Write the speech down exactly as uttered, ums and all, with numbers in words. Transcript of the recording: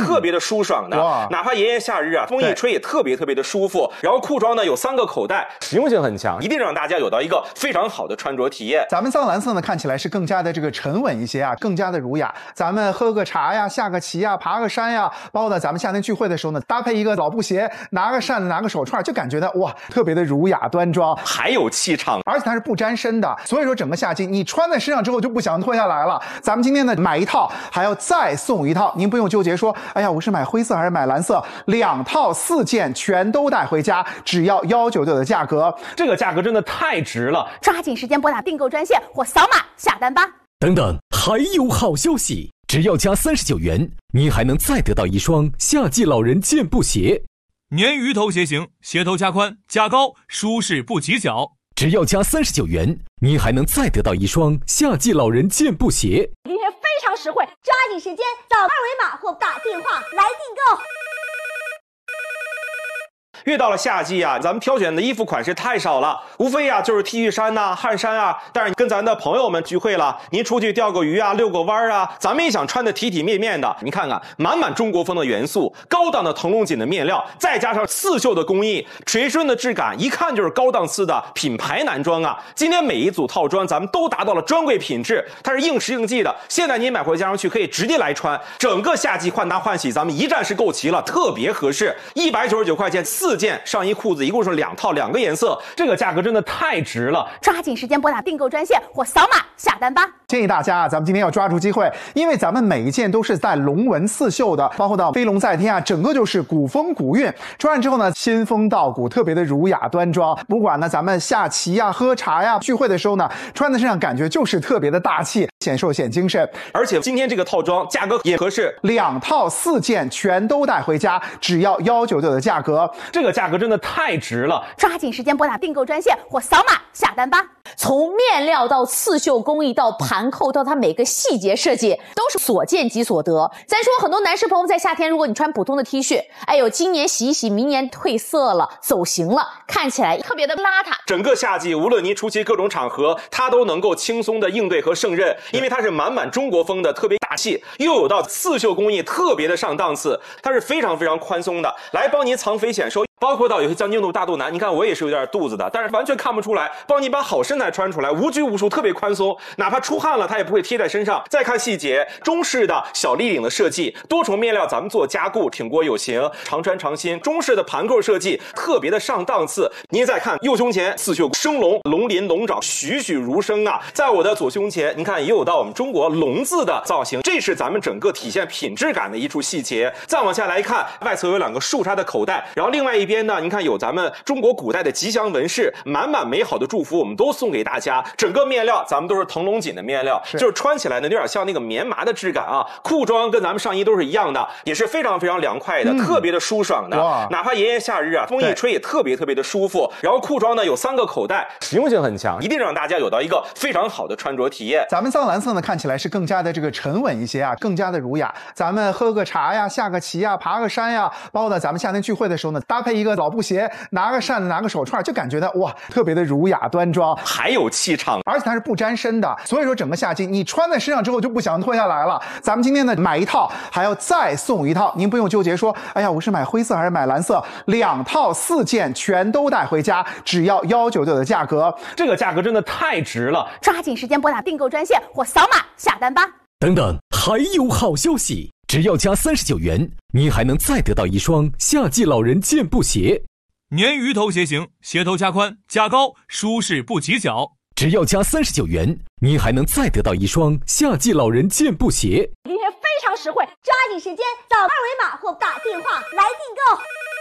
特别的舒爽的，嗯、哪怕炎炎夏日啊，风一吹也特别特别的舒服。然后裤装呢有三个口袋，实用性很强，一定让大家有到一个非常好的穿着体验。 咱们藏蓝色呢看起来是更加的这个沉稳一些啊，更加的儒雅。咱们喝个茶呀，下个棋呀，爬个山呀，包括呢咱们夏天聚会的时候呢，搭配一个老布鞋，拿个扇子，拿个手串，就感觉呢哇，特别的儒雅端庄， 还有气场， 而且它是不沾身的，所以说整个夏季你穿在身上之后就不想脱下来了。咱们今天呢买一套还要再送一套，您不用纠结说，哎呀，我是买灰色还是买蓝色，两套四件全都带回家，只要一九九的价格， 这个价格真的太值了！ 抓紧时间拨打订购专线或扫码下单吧。 等等，还有好消息！只要加三十九元，您还能再得到一双夏季老人健步鞋。 鲶鱼头鞋型，鞋头加宽加高，舒适不挤脚。 只要加三十九元，您还能再得到一双夏季老人健步鞋。 今天非常实惠，抓紧时间扫二维码或打电话来订购。 越到了夏季啊，咱们挑选的衣服款式太少了，无非啊就是 T 恤衫呐、啊、汗衫啊。但是跟咱的朋友们聚会了，您出去钓个鱼啊、遛个弯啊，咱们也想穿得体体面面的。你看看，满满中国风的元素，高档的腾龙锦的面料，再加上刺绣的工艺，垂顺的质感，一看就是高档次的品牌男装啊。今天每一组套装咱们都达到了专柜品质，它是应时应季的。现在您买回家上去可以直接来穿，整个夏季换搭换洗咱们一站式购齐了，特别合适。一百九十九块钱四件上衣裤子，一共是两套两个颜色，这个价格真的太值了！ 抓紧时间拨打订购专线或扫码下单吧。 建议大家啊，咱们今天要抓住机会，因为咱们每一件都是带龙纹刺绣的，包括到飞龙在天啊，整个就是古风古韵。穿上之后呢，仙风道骨，特别的儒雅端庄。不管呢咱们下棋呀、喝茶呀、聚会的时候呢，穿在身上感觉就是特别的大气，显瘦显精神。 而且今天这个套装价格也合适， 两套四件全都带回家，只要一九九的价格， 这个价格真的太值了！ 抓紧时间拨打订购专线或扫码下单吧。 从面料到刺绣工艺到盘扣到它每个细节设计，都是所见即所得。咱说很多男士朋友在夏天，如果你穿普通的 T 恤，哎呦，今年洗一洗，明年褪色了，走形了，看起来特别的邋遢。 整个夏季，无论您出席各种场合，它都能够轻松的应对和胜任，因为它是满满中国风的，特别大气，又有到刺绣工艺，特别的上档次，它是非常非常宽松的，来帮您藏肥显瘦。包括到有些将军肚、大肚腩，你看我也是有点肚子的，但是完全看不出来，帮你把好身材穿出来，无拘无束，特别宽松，哪怕出汗了它也不会贴在身上。再看细节，中式的小立领的设计，多重面料咱们做加固，挺过有型，常穿常新。中式的盘扣设计特别的上档次。您再看右胸前刺绣生龙，龙鳞龙爪栩栩如生啊。在我的左胸前，您看也有到我们中国龙字的造型，这是咱们整个体现品质感的一处细节。再往下来看，外侧有两个树杈的口袋，然后另外一边呢，您看有咱们中国古代的吉祥纹饰，满满美好的祝福我们都送给大家。整个面料咱们都是腾龙锦的面料，是就是穿起来呢有点像那个棉麻的质感啊。裤装跟咱们上衣都是一样的，也是非常非常凉快的，嗯、特别的舒爽的。哪怕炎炎夏日啊，风一吹也特别特别的舒服。然后裤装呢有三个口袋，实用性很强，一定让大家有到一个非常好的穿着体验。 咱们藏蓝色呢看起来是更加的这个沉稳一些啊，更加的儒雅。咱们喝个茶呀，下个棋呀，爬个山呀，包括呢咱们夏天聚会的时候呢，搭配一个老布鞋，拿个扇子，拿个手串，就感觉呢哇，特别的儒雅端庄， 还有气场， 而且它是不沾身的，所以说整个夏季你穿在身上之后就不想脱下来了。咱们今天呢买一套还要再送一套，您不用纠结说，哎呀，我是买灰色还是买蓝色，两套四件全都带回家，只要一九九的价格， 这个价格真的太值了！ 抓紧时间拨打订购专线或扫码下单吧。 等等，还有好消息！只要加三十九元，您还能再得到一双夏季老人健步鞋。 鲶鱼头鞋型，鞋头加宽加高，舒适不挤脚。 只要加三十九元，您还能再得到一双夏季老人健步鞋。 今天非常实惠，抓紧时间扫二维码或打电话来订购。